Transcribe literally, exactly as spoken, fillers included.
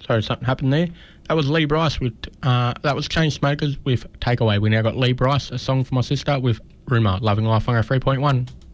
Sorry, something happened there. That was Lee Bryce with, uh, that was Chainsmokers with Takeaway. We now got Lee Bryce, a song for my sister with Rumour, Loving Life on three point one.